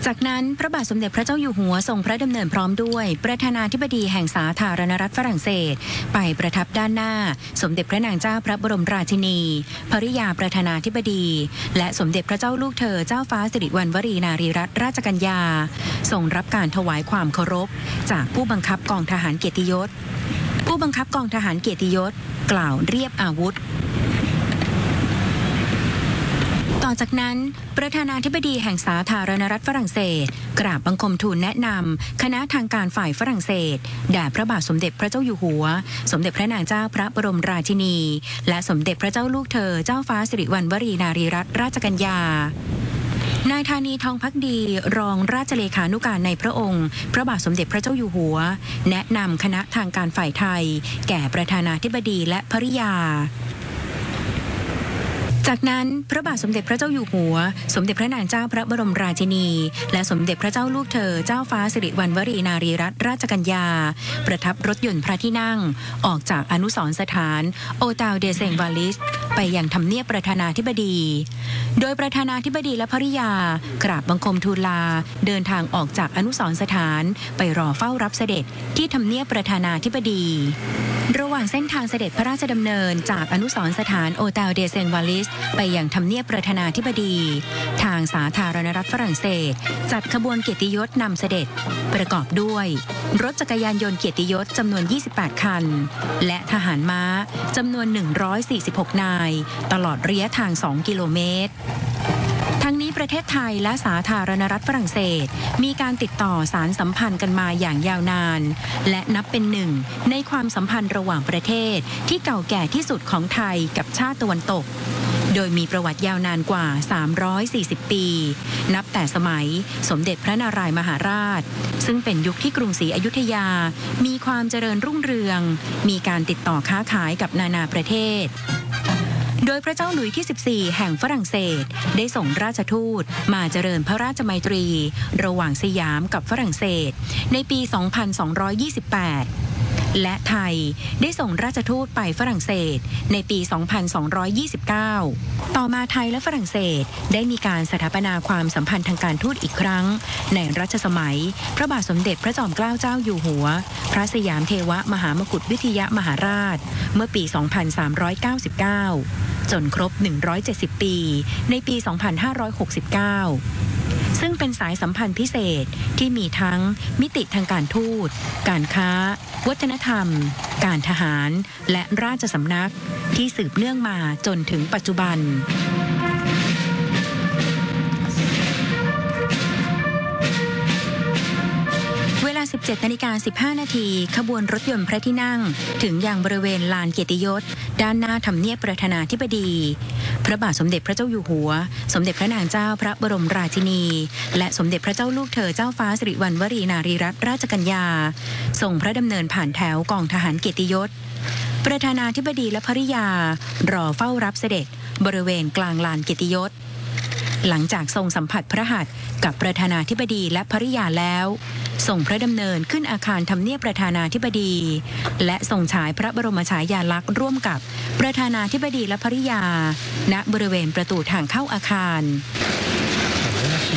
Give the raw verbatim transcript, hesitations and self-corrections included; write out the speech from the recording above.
จากนั้นพระบาทสมเด็จพระเจ้าอยู่หัวทรงพระดำเนินพร้อมด้วยประธานาธิบดีแห่งสาธารณรัฐฝรั่งเศสไปประทับด้านหน้าสมเด็จพระนางเจ้าพระบรมราชินีภริยาประธานาธิบดีและสมเด็จพระเจ้าลูกเธอเจ้าฟ้าสิริวัณวรีนารีรัตนราชกัญญาทรงรับการถวายความเคารพจากผู้บังคับกองทหารเกียรติยศผู้บังคับกองทหารเกียรติยศกล่าวเรียบอาวุธต่อจากนั้นประธานาธิบดีแห่งสาธารณรัฐฝรั่งเศสกราบบังคมทูลแนะนำคณะทางการฝ่ายฝรั่งเศสแด่พระบาทสมเด็จพระเจ้าอยู่หัวสมเด็จพระนางเจ้าพระบรมราชินีและสมเด็จพระเจ้าลูกเธอเจ้าฟ้าสิริวัณวรีนารีรัตนราชกัญญานายธานีทองภักดีรองราชเลขานุการในพระองค์พระบาทสมเด็จพระเจ้าอยู่หัวแนะนำคณะทางการฝ่ายไทยแก่ประธานาธิบดีและภริยาจากนั้นพระบาทสมเด็จพระเจ้าอยู่หัวสมเด็จพระนางเจ้าพระบรมราชินีและสมเด็จพระเจ้าลูกเธอเจ้าฟ้าสิริวัณวรีนารีรัตนราชกัญญาประทับรถยนต์พระที่นั่งออกจากอนุสรณ์สถานโอตาลเดเซงวาลิสไปยังทำเนียบประธานาธิบดีโดยประธานาธิบดีและภริยากราบบังคมทูลลาเดินทางออกจากอนุสรณ์สถานไปรอเฝ้ารับเสด็จที่ทำเนียบประธานาธิบดีระหว่างเส้นทางเสด็จพระราชดำเนินจากอนุสรณ์สถานโอตาลเดเซงวาลิสไปยังทำเนียบประธานาธิบดีทางสาธารณรัฐฝรั่งเศสจัดขบวนเกียรติยศนำเสด็จประกอบด้วยรถจักรยานยนต์เกียรติยศจำนวนยี่สิบแปดคันและทหารม้าจำนวนหนึ่งร้อยสี่สิบหกนายตลอดระยะทางสองกิโลเมตรทั้งนี้ประเทศไทยและสาธารณรัฐฝรั่งเศสมีการติดต่อสารสัมพันธ์กันมาอย่างยาวนานและนับเป็นหนึ่งในความสัมพันธ์ระหว่างประเทศที่เก่าแก่ที่สุดของไทยกับชาติตะวันตกโดยมีประวัติยาวนานกว่าสามร้อยสี่สิบปีนับแต่สมัยสมเด็จพระนารายมหาราชซึ่งเป็นยุคที่กรุงศรีอยุธยามีความเจริญรุ่งเรืองมีการติดต่อค้าขายกับนานาประเทศโดยพระเจ้าหลุยส์ที่สิบสี่แห่งฝรั่งเศสได้ส่งราชทูตมาเจริญพระราชมัยตรีระหว่างสยามกับฝรั่งเศสในปี สองพันสองร้อยยี่สิบแปดและไทยได้ส่งราชทูตไปฝรั่งเศสในปี สองพันสองร้อยยี่สิบเก้า ต่อมาไทยและฝรั่งเศสได้มีการสถาปนาความสัมพันธ์ทางการทูตอีกครั้งในรัชสมัยพระบาทสมเด็จพระจอมเกล้าเจ้าอยู่หัวพระสยามเทวมหามกุฏวิทยมหาราชเมื่อปี สองพันสามร้อยเก้าสิบเก้า จนครบ หนึ่งร้อยเจ็ดสิบ ปีในปี สองพันห้าร้อยหกสิบเก้าซึ่งเป็นสายสัมพันธ์พิเศษที่มีทั้งมิติทางการทูตการค้าวัฒนธรรมการทหารและราชสำนักที่สืบเนื่องมาจนถึงปัจจุบันเวลา สิบเจ็ดนาฬิกาสิบห้านาทีขบวนรถยนต์พระที่นั่งถึงยังบริเวณลานเกียรติยศด้านหน้าทำเนียบประธานาธิบดีพระบาทสมเด็จพระเจ้าอยู่หัวสมเด็จพระนางเจ้าพระบรมราชินีและสมเด็จพระเจ้าลูกเธอเจ้าฟ้าสิริวัณวรีนารีรัตนราชกัญญาทรงพระดำเนินผ่านแถวกองทหารเกียรติยศประธานาธิบดีและภริยารอเฝ้ารับเสด็จบริเวณกลางลานเกียรติยศหลังจากทรงสัมผัสพระหัตถ์กับประธานาธิบดีและภริยาแล้วทรงพระดำเนินขึ้นอาคารทำเนียบประธานาธิบดีและทรงฉายพระบรมฉายาลักษณ์ร่วมกับประธานาธิบดีและภริยาณบริเวณประตูทางเข้าอาคาร